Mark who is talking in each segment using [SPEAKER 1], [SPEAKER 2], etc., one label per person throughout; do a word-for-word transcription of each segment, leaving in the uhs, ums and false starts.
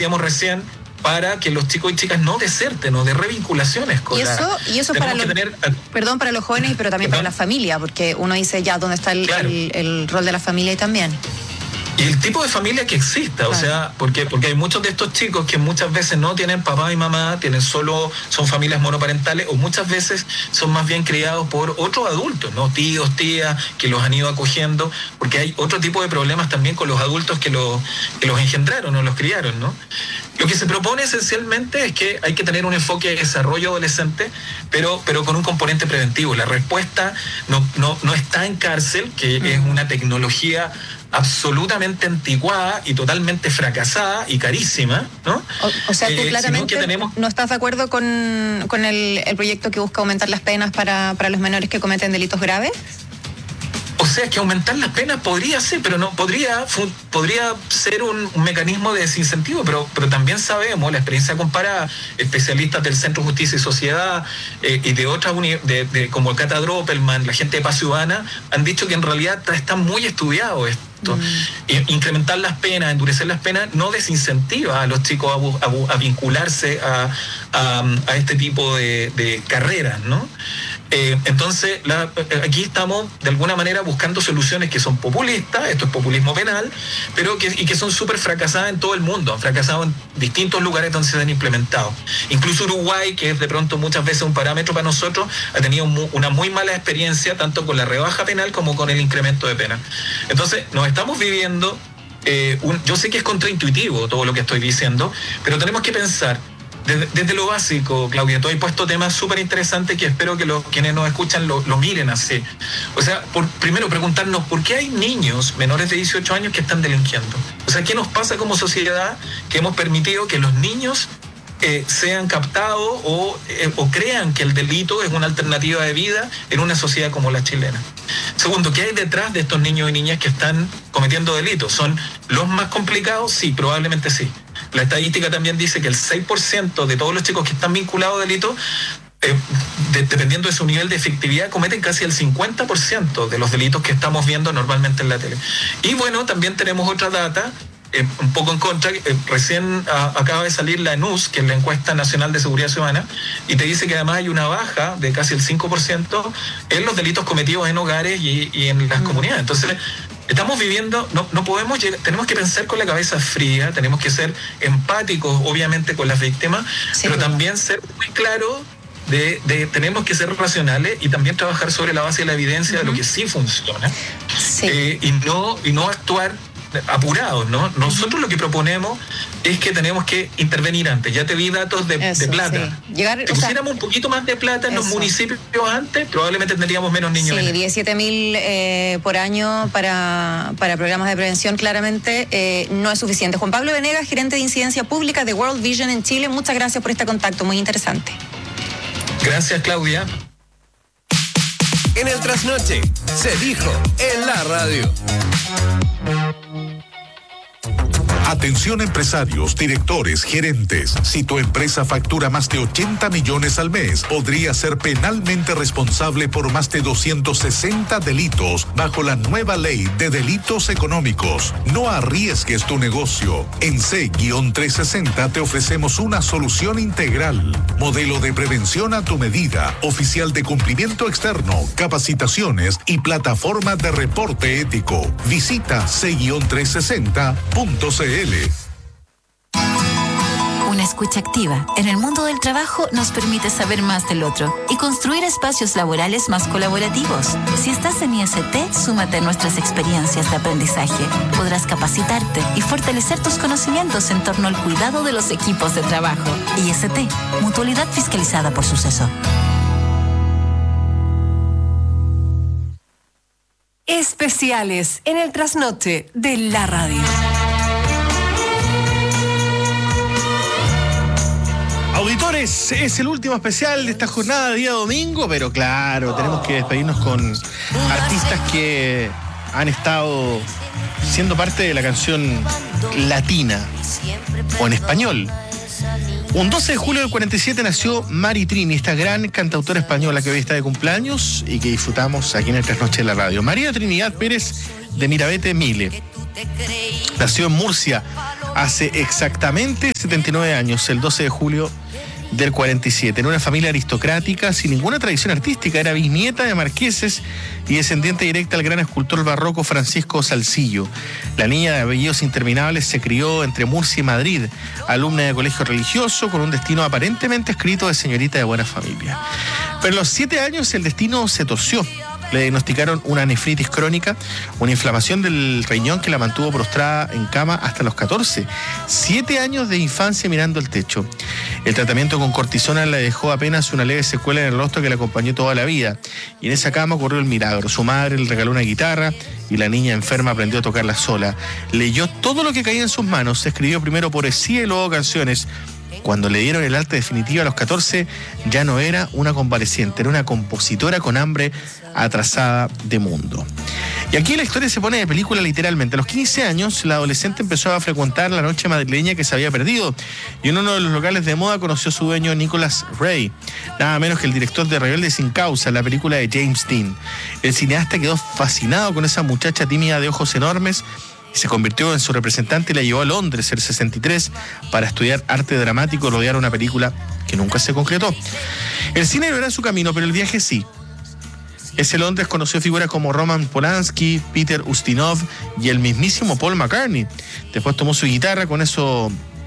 [SPEAKER 1] decíamos recién, para que los chicos y chicas no deserten o de revinculaciones con
[SPEAKER 2] y eso,
[SPEAKER 1] la,
[SPEAKER 2] y eso para los,
[SPEAKER 1] tener,
[SPEAKER 2] perdón, para los jóvenes, pero también ¿perdón? Para la familia, porque uno dice ya dónde está el, claro. el, el rol de la familia y también.
[SPEAKER 1] Y el tipo de familia que exista, claro. o sea, porque, porque hay muchos de estos chicos que muchas veces no tienen papá y mamá, tienen solo, son familias monoparentales, o muchas veces son más bien criados por otros adultos, ¿no? Tíos, tías, que los han ido acogiendo, porque hay otro tipo de problemas también con los adultos que, lo, que los engendraron o los criaron, ¿no? Lo que se propone esencialmente es que hay que tener un enfoque de desarrollo adolescente, pero, pero con un componente preventivo. La respuesta no, no, no está en cárcel, que mm. es una tecnología absolutamente anticuada y totalmente fracasada y carísima, ¿no?
[SPEAKER 2] O, o sea, tú eh, claramente
[SPEAKER 1] tenemos...
[SPEAKER 2] no estás de acuerdo con, con el, el proyecto que busca aumentar las penas para, para los menores que cometen delitos graves.
[SPEAKER 1] O sea, que aumentar las penas podría ser, pero no podría podría ser un, un mecanismo de desincentivo, pero, pero también sabemos, la experiencia comparada, especialistas del Centro Justicia y Sociedad eh, y de otras universidades, de, de, como el Cata Droppelman, la gente de Paz Ciudadana, han dicho que en realidad está muy estudiado esto. Mm. Incrementar las penas, endurecer las penas, no desincentiva a los chicos a, a, a vincularse a, a, a este tipo de, de carreras, ¿no? Eh, entonces, la, aquí estamos de alguna manera buscando soluciones que son populistas, esto es populismo penal, pero que, y que son súper fracasadas en todo el mundo, han fracasado en distintos lugares donde se han implementado. Incluso Uruguay, que es de pronto muchas veces un parámetro para nosotros, ha tenido mu, una muy mala experiencia tanto con la rebaja penal como con el incremento de pena. Entonces, nos estamos viviendo, eh, un, yo sé que es contraintuitivo todo lo que estoy diciendo, pero tenemos que pensar Desde, desde lo básico, Claudia, tú has puesto temas súper interesantes que espero que los, quienes nos escuchan lo, lo miren así. O sea, por, primero preguntarnos por qué hay niños menores de dieciocho años que están delinquiendo. O sea, ¿qué nos pasa como sociedad que hemos permitido que los niños eh, sean captados o, eh, o crean que el delito es una alternativa de vida en una sociedad como la chilena? Segundo, ¿qué hay detrás de estos niños y niñas que están cometiendo delitos? ¿Son los más complicados? Sí, probablemente sí. La estadística también dice que el seis por ciento de todos los chicos que están vinculados a delitos, eh, de, dependiendo de su nivel de efectividad, cometen casi el cincuenta por ciento de los delitos que estamos viendo normalmente en la tele. Y bueno, también tenemos otra data, eh, un poco en contra, eh, recién a, acaba de salir la E N U S, que es la Encuesta Nacional de Seguridad Ciudadana, y te dice que además hay una baja de casi el cinco por ciento en los delitos cometidos en hogares y, y en las mm. comunidades. Entonces, estamos viviendo, no, no podemos llegar, tenemos que pensar con la cabeza fría, tenemos que ser empáticos, obviamente, con las víctimas, sí, pero bueno. también ser muy claros de, de, tenemos que ser racionales y también trabajar sobre la base de la evidencia uh-huh. de lo que sí funciona,
[SPEAKER 2] sí.
[SPEAKER 1] Eh, y no, y no actuar apurados, ¿no? Nosotros uh-huh. lo que proponemos es que tenemos que intervenir antes. Ya te vi datos de, Eso, de plata.
[SPEAKER 2] Sí. Llegar,
[SPEAKER 1] si pusiéramos sea, un poquito más de plata en Eso. los municipios antes, probablemente tendríamos menos niños.
[SPEAKER 2] Sí, diecisiete mil eh, por año para, para programas de prevención, claramente eh, no es suficiente. Juan Pablo Venegas, gerente de incidencia pública de World Vision en Chile, muchas gracias por este contacto, muy interesante.
[SPEAKER 1] Gracias, Claudia.
[SPEAKER 3] En el trasnoche se dijo en la radio.
[SPEAKER 4] Atención empresarios, directores, gerentes. Si tu empresa factura más de ochenta millones al mes, podría ser penalmente responsable por más de doscientos sesenta delitos bajo la nueva ley de delitos económicos. No arriesgues tu negocio. En C trescientos sesenta te ofrecemos una solución integral. Modelo de prevención a tu medida, oficial de cumplimiento externo, capacitaciones y plataforma de reporte ético. Visita C trescientos sesenta punto c l.
[SPEAKER 5] Una escucha activa en el mundo del trabajo nos permite saber más del otro y construir espacios laborales más colaborativos. Si estás en I S T, súmate a nuestras experiencias de aprendizaje. Podrás capacitarte y fortalecer tus conocimientos en torno al cuidado de los equipos de trabajo. I S T, mutualidad fiscalizada por Suceso.
[SPEAKER 6] Especiales en el trasnoche de la radio.
[SPEAKER 7] Auditores, es el último especial de esta jornada de día domingo, pero claro, tenemos que despedirnos con artistas que han estado siendo parte de la canción latina o en español. Un doce de julio del cuarenta y siete nació Mari Trini, esta gran cantautora española que hoy está de cumpleaños y que disfrutamos aquí en el Trasnoche de la Radio. María Trinidad Pérez de Mirabete Mile nació en Murcia hace exactamente setenta y nueve años, el doce de julio del cuarenta y siete, en una familia aristocrática sin ninguna tradición artística. Era bisnieta de marqueses y descendiente directa del gran escultor barroco Francisco Salzillo. La niña de apellidos interminables se crió entre Murcia y Madrid, alumna de colegio religioso con un destino aparentemente escrito de señorita de buena familia. Pero a los siete años el destino se torció. Le diagnosticaron una nefritis crónica, una inflamación del riñón que la mantuvo prostrada en cama hasta los catorce. Siete años de infancia mirando el techo. El tratamiento con cortisona le dejó apenas una leve secuela en el rostro que la acompañó toda la vida. Y en esa cama ocurrió el milagro. Su madre le regaló una guitarra y la niña enferma aprendió a tocarla sola. Leyó todo lo que caía en sus manos, escribió primero poesía y luego canciones. Cuando le dieron el alta definitiva a los catorce, ya no era una convaleciente, era una compositora con hambre atrasada de mundo. Y aquí la historia se pone de película literalmente. A los quince años, la adolescente empezó a frecuentar la noche madrileña que se había perdido, y en uno de los locales de moda conoció a su dueño Nicholas Ray, nada menos que el director de Rebelde sin Causa, la película de James Dean. El cineasta quedó fascinado con esa muchacha tímida de ojos enormes y se convirtió en su representante y la llevó a Londres el sesenta y tres para estudiar arte dramático y rodear una película que nunca se concretó. El cine no era su camino, pero el viaje sí. Ese Londres conoció figuras como Roman Polanski, Peter Ustinov y el mismísimo Paul McCartney. Después tomó su guitarra, con eso,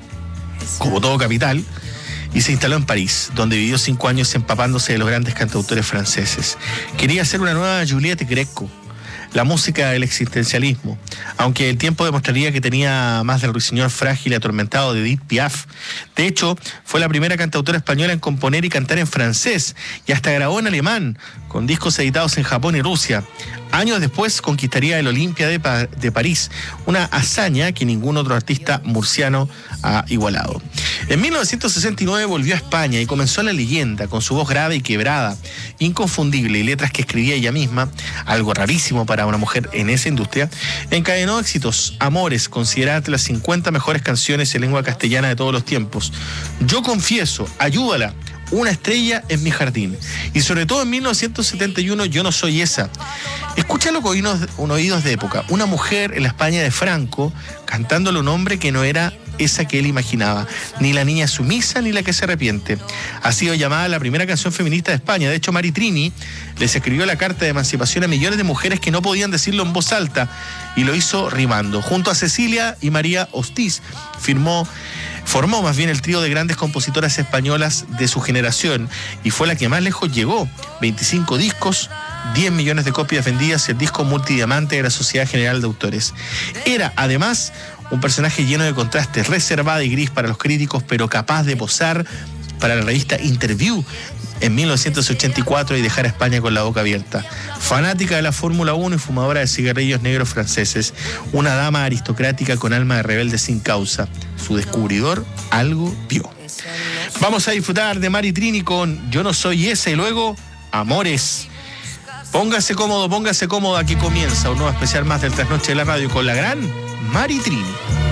[SPEAKER 7] como todo capital, y se instaló en París, donde vivió cinco años empapándose de los grandes cantautores franceses. Quería ser una nueva Juliette Greco, la música del existencialismo, aunque el tiempo demostraría que tenía más del ruiseñor frágil y atormentado de Edith Piaf. De hecho, fue la primera cantautora española en componer y cantar en francés, y hasta grabó en alemán, con discos editados en Japón y Rusia. Años después conquistaría el Olympia de, pa- de París, una hazaña que ningún otro artista murciano ha igualado. En mil novecientos sesenta y nueve volvió a España y comenzó la leyenda, con su voz grave y quebrada, inconfundible, y letras que escribía ella misma, algo rarísimo para una mujer en esa industria. Encadenó éxitos, Amores, considerada entre las cincuenta mejores canciones en lengua castellana de todos los tiempos, Yo confieso, Ayúdala, Una estrella en mi jardín, y sobre todo en mil novecientos setenta y uno, Yo no soy esa. Escúchalo con oídos, un oídos de época. Una mujer en la España de Franco cantándole a un hombre que no era esa que él imaginaba, ni la niña sumisa ni la que se arrepiente. Ha sido llamada la primera canción feminista de España. De hecho, Mari Trini les escribió la carta de emancipación a millones de mujeres que no podían decirlo en voz alta, y lo hizo rimando. Junto a Cecilia y María Hostiz firmó Formó más bien el trío de grandes compositoras españolas de su generación, y fue la que más lejos llegó. veinticinco discos, diez millones de copias vendidas y el disco multidiamante de la Sociedad General de Autores. Era, además, un personaje lleno de contrastes, reservada y gris para los críticos, pero capaz de posar para la revista Interview en mil novecientos ochenta y cuatro y dejar a España con la boca abierta. Fanática de la Fórmula uno y fumadora de cigarrillos negros franceses, una dama aristocrática con alma de rebelde sin causa. Su descubridor algo vio. Vamos a disfrutar de Mari Trini con Yo no soy esa, y luego Amores. Póngase cómodo, póngase cómodo, aquí comienza un nuevo especial más del Trasnoche de la Radio con la gran Mari Trini.